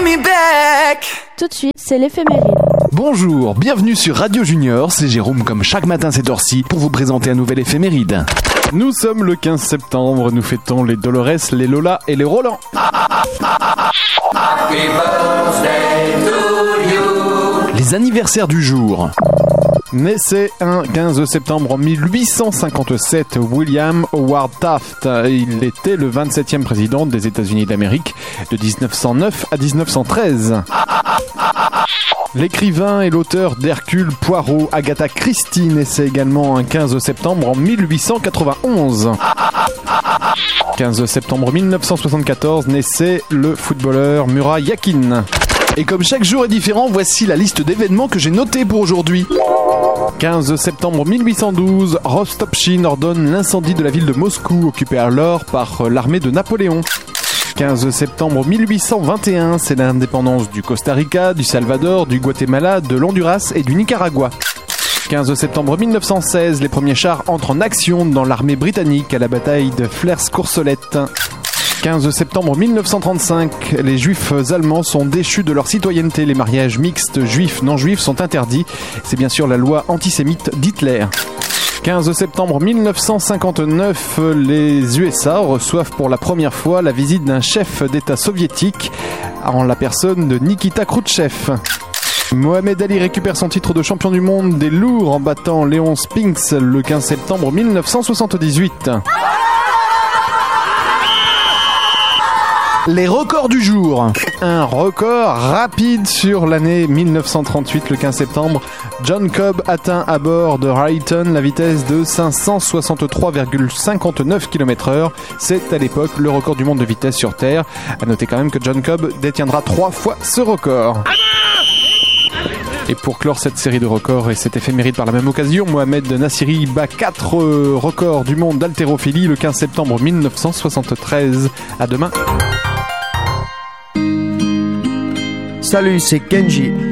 Tout de suite, c'est l'éphéméride. Bonjour, bienvenue sur Radio Junior, c'est Jérôme comme chaque matin cette heure-ci pour vous présenter un nouvel éphéméride. Nous sommes le 15 septembre, nous fêtons les Dolores, les Lola et les Roland. Les anniversaires du jour. Naissait un 15 septembre 1857 William Howard Taft. Il était le 27e président des États-Unis d'Amérique de 1909 à 1913. L'écrivain et l'auteur d'Hercule Poirot, Agatha Christie, naissait également un 15 septembre en 1891. 15 septembre 1974 naissait le footballeur Murat Yakin. Et comme chaque jour est différent, voici la liste d'événements que j'ai notés pour aujourd'hui. 15 septembre 1812, Rostopchine ordonne l'incendie de la ville de Moscou, occupée alors par l'armée de Napoléon. 15 septembre 1821, c'est l'indépendance du Costa Rica, du Salvador, du Guatemala, de l'Honduras et du Nicaragua. 15 septembre 1916, les premiers chars entrent en action dans l'armée britannique à la bataille de Flers-Courcelette. 15 septembre 1935, les juifs allemands sont déchus de leur citoyenneté. Les mariages mixtes juifs-non-juifs sont interdits. C'est bien sûr la loi antisémite d'Hitler. 15 septembre 1959, les USA reçoivent pour la première fois la visite d'un chef d'État soviétique en la personne de Nikita Khrouchtchev. Mohamed Ali récupère son titre de champion du monde des lourds en battant Léon Spinks le 15 septembre 1978. Les records du jour. Un record rapide sur l'année 1938, le 15 septembre. John Cobb atteint à bord de Rayton la vitesse de 563,59 km/h. C'est à l'époque le record du monde de vitesse sur Terre. À noter quand même que John Cobb détiendra 3 fois ce record. Et pour clore cette série de records et cet éphéméride par la même occasion, Mohamed Nassiri bat 4 records du monde d'haltérophilie le 15 septembre 1973. À demain. Salut, c'est Kenji.